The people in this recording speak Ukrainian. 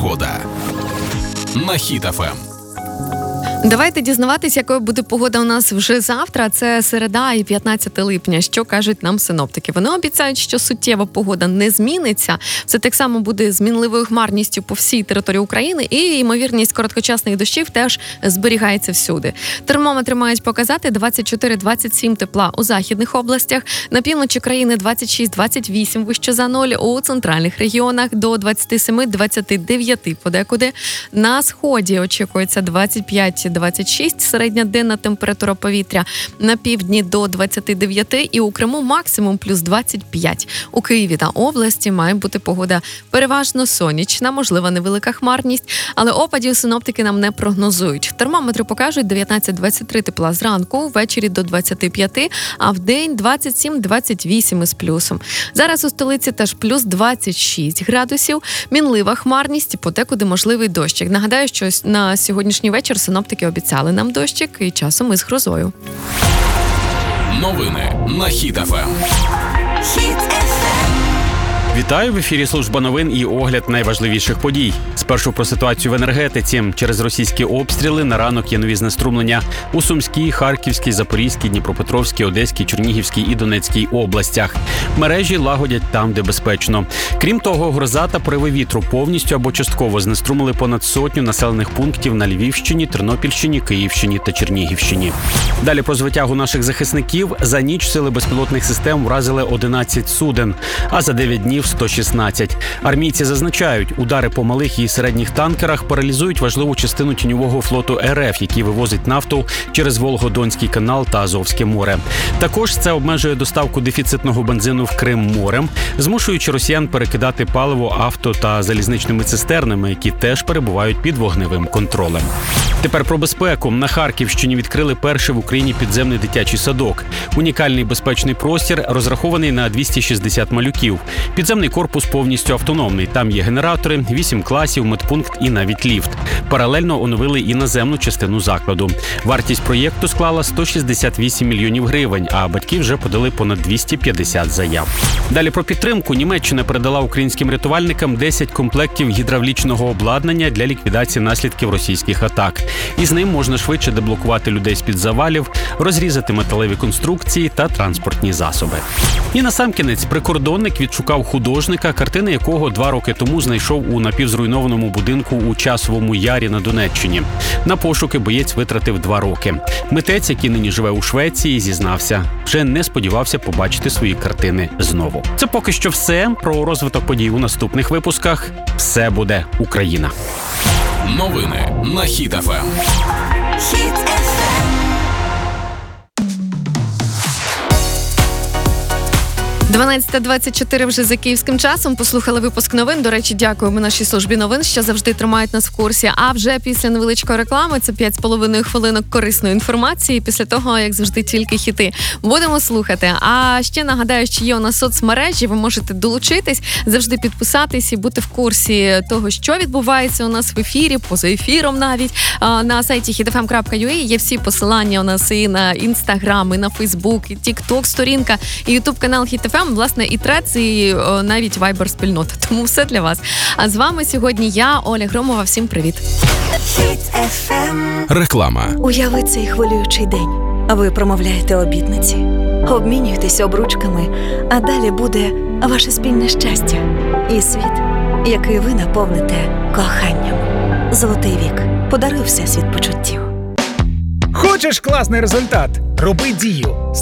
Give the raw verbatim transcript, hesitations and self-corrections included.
Погода на Хіт еф ем. Давайте дізнаватись, якою буде погода у нас вже завтра. Це середа і п'ятнадцяте липня. Що кажуть нам синоптики? Вони обіцяють, що суттєва погода не зміниться. Все так само буде змінливою хмарністю по всій території України, і ймовірність короткочасних дощів теж зберігається всюди. Термометри мають показати двадцять чотири - двадцять сім тепла у західних областях, на півночі країни двадцять шість - двадцять вісім вище за нуль, у центральних регіонах до двадцять сім - двадцять дев'ять подекуди. На сході очікується двадцять п'ять - двадцять шість середня денна температура повітря, на півдні до двадцять дев'ять і у Криму максимум плюс двадцять п'ять. У Києві та області має бути погода переважно сонячна, можлива невелика хмарність, але опадів синоптики нам не прогнозують. Термометри покажуть дев'ятнадцять - двадцять три тепла зранку, ввечері до двадцять п'ять, а в день двадцять сім - двадцять вісім із плюсом. Зараз у столиці теж плюс двадцять шість градусів, мінлива хмарність і подекуди можливий дощик. Нагадаю, що на сьогоднішній вечір синоптики обіцяли нам дощик і часом із грозою. Новини на Хіт еф ем. Вітаю, в ефірі служба новин і огляд найважливіших подій. Спершу про ситуацію в енергетиці. Через російські обстріли на ранок є нові знеструмлення у Сумській, Харківській, Запорізькій, Дніпропетровській, Одеській, Чернігівській і Донецькій областях. Мережі лагодять там, де безпечно. Крім того, гроза та пориви вітру повністю або частково знеструмили понад сотню населених пунктів на Львівщині, Тернопільщині, Київщині та Чернігівщині. Далі про звитягу наших захисників. За ніч сили безпілотних систем вразили одинадцять суден, а за дев'ять днів сто шістнадцять. Армійці зазначають, удари по малих і середніх танкерах паралізують важливу частину тіньового флоту ер еф, який вивозить нафту через Волго-Донський канал та Азовське море. Також це обмежує доставку дефіцитного бензину в Крим морем, змушуючи росіян перекидати паливо авто та залізничними цистернами, які теж перебувають під вогневим контролем. Тепер про безпеку. На Харківщині відкрили перший в Україні підземний дитячий садок. Унікальний безпечний простір, розрахований на двісті шістдесят малюків. Підземний корпус повністю автономний. Там є генератори, вісім класів, медпункт і навіть ліфт. Паралельно оновили і наземну частину закладу. Вартість проєкту склала сто шістдесят вісім мільйонів гривень, а батьки вже подали понад двісті п'ятдесят заяв. Далі про підтримку. Німеччина передала українським рятувальникам десять комплектів гідравлічного обладнання для ліквідації наслідків російських атак. Із ним можна швидше деблокувати людей з-під завалів, розрізати металеві конструкції та транспортні засоби. І насамкінець прикордонник відшукав художника, картини якого два роки тому знайшов у напівзруйнованому будинку у Часовому Ярі на Донеччині. На пошуки боєць витратив два роки. Митець, який нині живе у Швеції, зізнався, вже не сподівався побачити свої картини знову. Це поки що все. Про розвиток подій у наступних випусках. Все буде Україна. Новини на Хіт еф ем. дванадцята двадцять чотири вже за київським часом. Послухали випуск новин. До речі, дякуємо нашій службі новин, що завжди тримають нас в курсі. А вже після невеличкої реклами, це п'ять з половиною хвилинок корисної інформації. Після того, як завжди, тільки хіти. Будемо слухати. А ще нагадаю, що є у нас соцмережі. Ви можете долучитись, завжди підписатись і бути в курсі того, що відбувається у нас в ефірі, поза ефіром навіть. На сайті хіт еф ем крапка ю а є всі посилання у нас і на Інстаграм, і на Фейсбук, і Тік-Ток сторінка, і Ютуб канал Хіт еф ем. Власне, і трец, і о, навіть вайбер-спільнота. Тому все для вас. А з вами сьогодні я, Оля Громова. Всім привіт. Реклама. Уяви цей хвилюючий день. Ви промовляєте обітниці, обмінюєтесь обручками, а далі буде ваше спільне щастя і світ, який ви наповните коханням. Золотий вік. Подаруй всесвіт почуттів. Хочеш класний результат? Роби дію.